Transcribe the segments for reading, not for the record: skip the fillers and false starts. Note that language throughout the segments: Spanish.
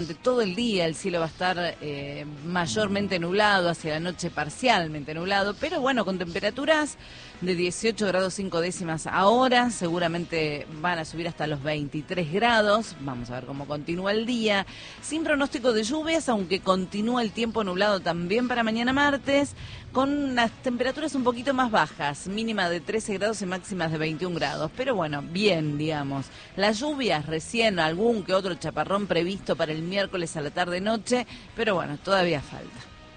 Durante todo el día el cielo va a estar mayormente nublado, hacia la noche parcialmente nublado, pero bueno, con temperaturas de 18 grados 5 décimas ahora, seguramente van a subir hasta los 23 grados, vamos a ver cómo continúa el día, sin pronóstico de lluvias, aunque continúa el tiempo nublado también para mañana martes, con las temperaturas un poquito más bajas, mínima de 13 grados y máximas de 21 grados, pero bueno, bien, digamos. Las lluvias recién, algún que otro chaparrón previsto para el miércoles a la tarde-noche, pero bueno, todavía falta.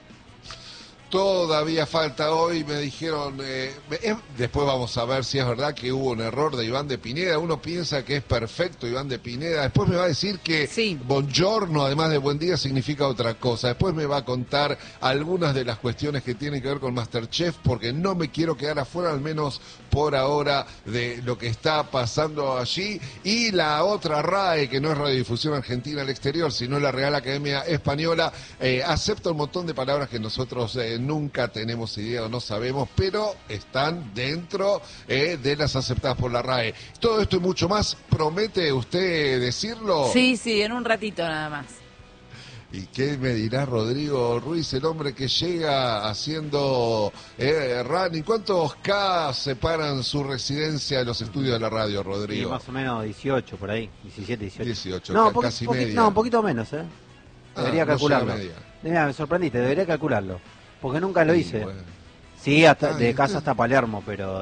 Todavía falta hoy, me dijeron, después vamos a ver si es verdad que hubo un error de Iván de Pineda. Uno piensa que es perfecto Iván de Pineda, después me va a decir que sí. Buongiorno, además de buen día, significa otra cosa. Después me va a contar algunas de las cuestiones que tienen que ver con Masterchef, porque no me quiero quedar afuera, al menos por ahora, de lo que está pasando allí. Y la otra RAE, que no es Radiodifusión Argentina al Exterior, sino la Real Academia Española, acepta un montón de palabras que nosotros nunca tenemos idea o no sabemos, pero están dentro de las aceptadas por la RAE. Todo esto y mucho más, ¿promete usted decirlo? Sí, en un ratito nada más. ¿Y qué me dirá Rodrigo Ruiz, el hombre que llega haciendo running? ¿Cuántos K separan su residencia de los estudios de la radio, Rodrigo? Sí, más o menos 18, por ahí, 17, 18. 18, no, casi media. No, un poquito menos, Debería calcularlo. Media. Mira, me sorprendiste, debería calcularlo. Porque nunca lo hice. Bueno. Sí, hasta de casa hasta Palermo, pero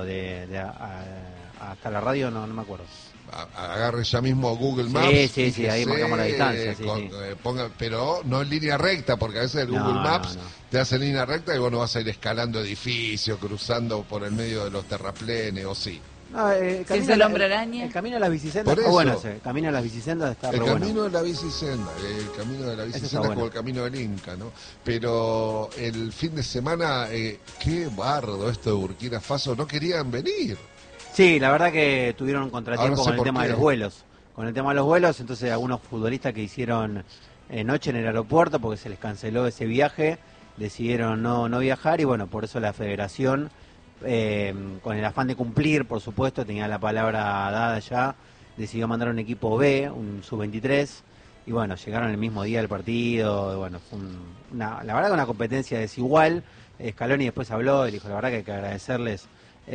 hasta la radio no me acuerdo. Agarre ya mismo Google Maps. Sí, ahí marcamos la distancia. Pero no en línea recta, porque a veces el Google Maps te hace en línea recta y vos no vas a ir escalando edificios, cruzando por el medio de los terraplenes, o sí. No, es el hombre araña. El camino a las bicisendas está bueno ese. El camino a las bicisendas está bueno. El camino de la bicicenda, es como el camino del Inca, ¿no? Pero el fin de semana, qué bardo esto de Burkina Faso, no querían venir. Sí, la verdad que tuvieron un contratiempo con el tema de los vuelos. Con el tema de los vuelos, entonces algunos futbolistas que hicieron noche en el aeropuerto porque se les canceló ese viaje, decidieron no viajar y bueno, por eso la federación, con el afán de cumplir, por supuesto, tenía la palabra dada ya, decidió mandar un equipo B, un sub-23, y bueno, llegaron el mismo día del partido, bueno, fue la verdad que una competencia desigual. Scaloni después habló y dijo, la verdad que hay que agradecerles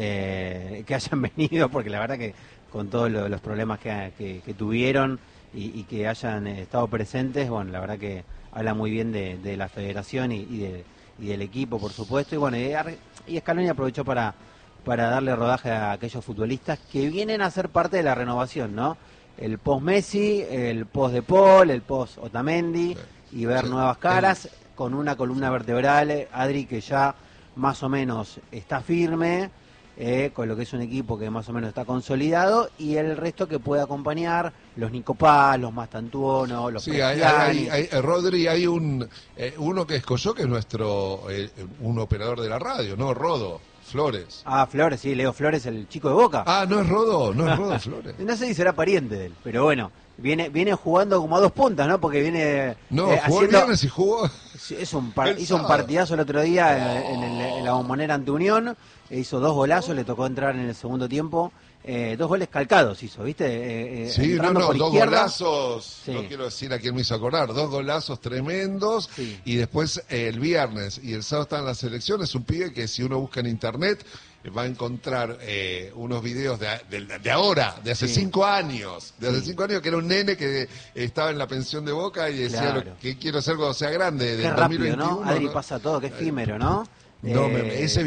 que hayan venido, porque la verdad que con todos los problemas que tuvieron y que hayan estado presentes, bueno, la verdad que habla muy bien de la federación y del equipo, por supuesto, y bueno, y Scaloni aprovechó para darle rodaje a aquellos futbolistas que vienen a ser parte de la renovación, ¿no? El post Messi, el post De Paul, el post Otamendi, y ver nuevas caras con una columna vertebral, Adri, que ya más o menos está firme, con lo que es un equipo que más o menos está consolidado, y el resto que puede acompañar, los Nico Paz, los Mastantuono, los Prestiani. Rodri, hay uno que escolló, que es nuestro, un operador de la radio, ¿no? Rodo Flores. Flores, sí, Leo Flores, el chico de Boca. No es Rodo Flores. No sé si será pariente de él, pero bueno, viene jugando como a dos puntas, ¿no? Porque viene jugó el viernes y jugó. Hizo un partidazo el otro día en la Bombonera ante Unión, hizo 2 golazos, le tocó entrar en el segundo tiempo, 2 goles calcados hizo, ¿viste? Sí, dos golazos, sí. No quiero decir a quién me hizo acordar, 2 golazos tremendos, sí. Y después el viernes y el sábado están las elecciones, un pibe que si uno busca en internet va a encontrar unos videos de ahora, de hace 5 años, hace 5 años, que era un nene que estaba en la pensión de Boca y decía lo que quiero hacer cuando sea grande, del 2021. Rápido, ¿no? Adri, pasa todo, qué efímero, ¿no? Ese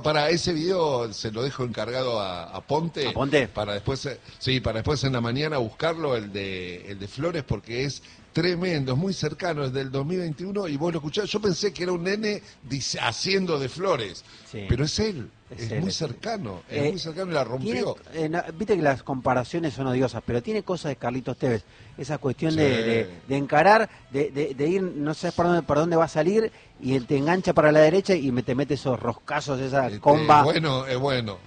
video se lo dejo encargado a Ponte. ¿A Ponte? Para después en la mañana buscarlo, el de Flores, porque es tremendo, es muy cercano, es del 2021 y vos lo escuchás. Yo pensé que era un nene haciendo de Flores, pero es él. Es muy cercano y la rompió. Viste que las comparaciones son odiosas, pero tiene cosas de Carlitos Tevez. Esa cuestión de encarar, de ir, no sabes por dónde va a salir y te engancha para la derecha y te mete esos roscazos, esa comba. Es bueno.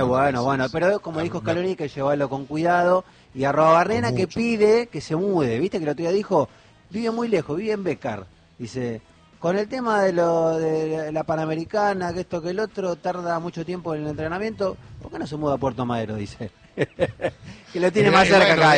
Pero como dijo Scaloni, que llevarlo con cuidado. Y a Robarrena que pide que se mude. Viste que el otro día dijo, vive muy lejos, vive en Becar. Dice, con el tema de la Panamericana, que esto que el otro, tarda mucho tiempo en el entrenamiento, ¿por qué no se muda a Puerto Madero? Dice. Que lo tiene más cerca acá.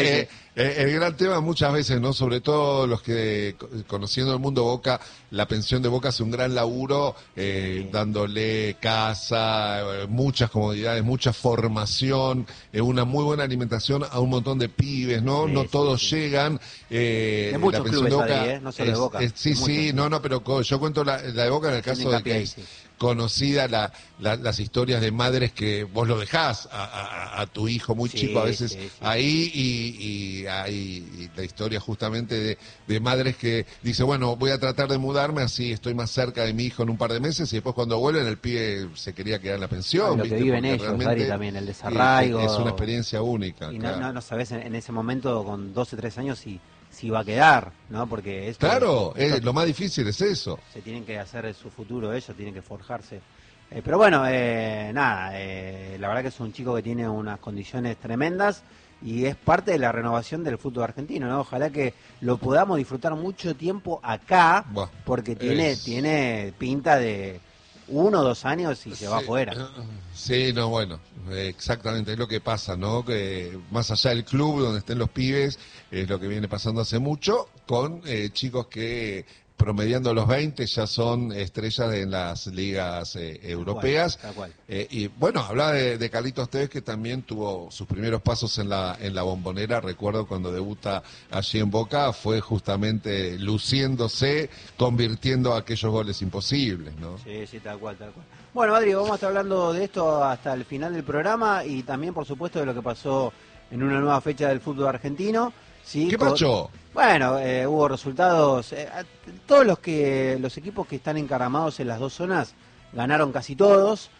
El gran tema muchas veces, ¿no? Sobre todo los que, conociendo el mundo Boca, la pensión de Boca hace un gran laburo, dándole casa, muchas comodidades, mucha formación, una muy buena alimentación a un montón de pibes, ¿no? No todos llegan. De muchos clubes ahí, no solo de Boca. Sí, no, pero yo cuento la de Boca en el caso de que conocida las historias de madres que vos lo dejás a tu hijo muy chico a veces ahí y hay la historia justamente de madres que dice, bueno, voy a tratar de mudarme así estoy más cerca de mi hijo en un par de meses y después cuando vuelven el pibe se quería quedar en la pensión. Lo que viven ellos, Dari, también el desarraigo. Es una experiencia única. Y claro. no sabés en ese momento con 12, 13 años si va a quedar, ¿no? Porque esto, claro, lo más difícil es eso. Se tienen que hacer su futuro ellos, tienen que forjarse. Pero bueno, la verdad que es un chico que tiene unas condiciones tremendas y es parte de la renovación del fútbol argentino, ¿no? Ojalá que lo podamos disfrutar mucho tiempo acá, porque tiene pinta de 1 o 2 años y se va afuera. Sí, no, bueno, exactamente, es lo que pasa, ¿no? Que más allá del club donde estén los pibes, es lo que viene pasando hace mucho, con chicos que promediando los 20 ya son estrellas en las ligas europeas. Tal cual. Y bueno, hablaba de Carlitos Tevez, que también tuvo sus primeros pasos en la Bombonera. Recuerdo cuando debuta allí en Boca, fue justamente luciéndose, convirtiendo aquellos goles imposibles, ¿no? Sí, tal cual. Bueno, Adri, vamos a estar hablando de esto hasta el final del programa y también, por supuesto, de lo que pasó en una nueva fecha del fútbol argentino. ¿Sí? ¿Qué pasó? Bueno, hubo resultados. Todos los equipos que están encaramados en las dos zonas ganaron casi todos.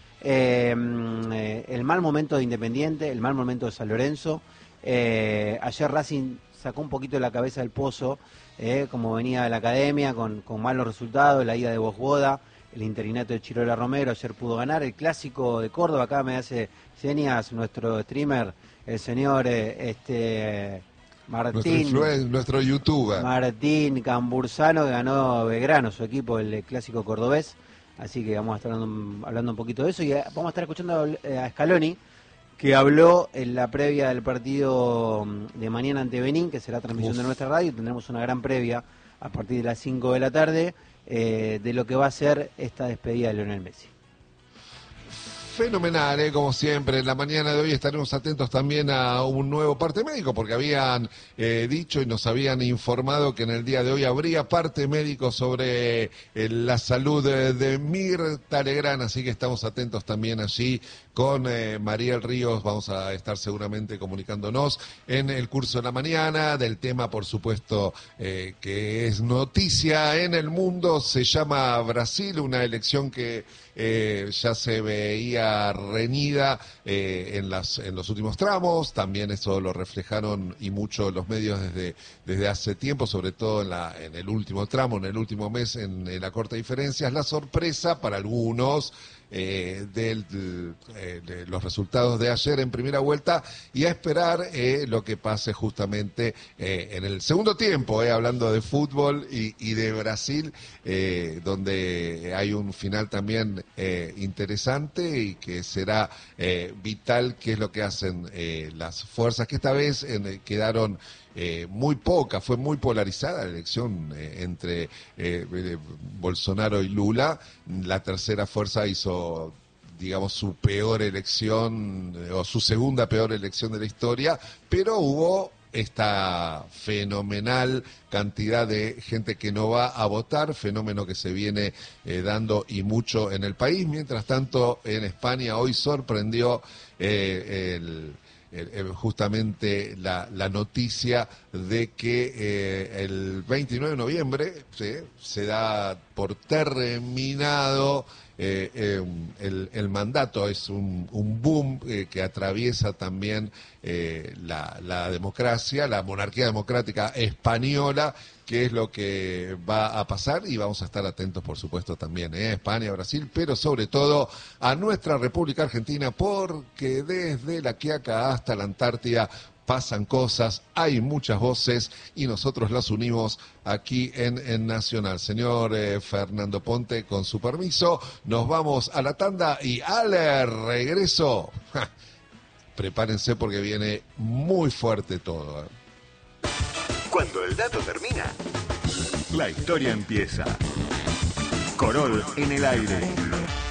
El mal momento de Independiente, el mal momento de San Lorenzo. Ayer Racing sacó un poquito de la cabeza del pozo, como venía de la academia, con malos resultados, la ida de Bosboda, el interinato de Chirola Romero, ayer pudo ganar. El clásico de Córdoba, acá me hace señas nuestro streamer, el señor Martín, nuestro youtuber Martín Cambursano, que ganó Belgrano, su equipo, el clásico cordobés. Así que vamos a estar hablando un poquito de eso y vamos a estar escuchando a Scaloni, que habló en la previa del partido de mañana ante Benín, que será transmisión de nuestra radio. Tendremos una gran previa a partir de las 5 de la tarde de lo que va a ser esta despedida de Lionel Messi. Fenomenal, como siempre. En la mañana de hoy estaremos atentos también a un nuevo parte médico, porque habían dicho y nos habían informado que en el día de hoy habría parte médico sobre la salud de Mirta Legrand, así que estamos atentos también allí con Mariel Ríos. Vamos a estar seguramente comunicándonos en el curso de la mañana del tema, por supuesto, que es noticia en el mundo. Se llama Brasil, una elección que ya se veía reñida en los últimos tramos. También eso lo reflejaron y mucho los medios desde hace tiempo, sobre todo en el último tramo, en el último mes, en la corta diferencias. La sorpresa para algunos de los resultados de ayer en primera vuelta, y a esperar lo que pase justamente en el segundo tiempo, hablando de fútbol y de Brasil, donde hay un final también interesante y que será vital qué es lo que hacen las fuerzas que esta vez quedaron muy poca, fue muy polarizada la elección entre Bolsonaro y Lula. La tercera fuerza hizo, digamos, su peor elección o su segunda peor elección de la historia, pero hubo esta fenomenal cantidad de gente que no va a votar, fenómeno que se viene dando y mucho en el país. Mientras tanto, en España hoy sorprendió justamente la noticia de que el 29 de noviembre se da por terminado el mandato. Es un boom que atraviesa también la democracia, la monarquía democrática española, que es lo que va a pasar, y vamos a estar atentos, por supuesto, también a España, Brasil, pero sobre todo a nuestra República Argentina, porque desde la Quiaca hasta la Antártida pasan cosas, hay muchas voces y nosotros las unimos aquí en Nacional. Señor Fernando Ponte, con su permiso, nos vamos a la tanda y al regreso, prepárense porque viene muy fuerte todo. Cuando el dato termina, la historia empieza. Corol en el aire.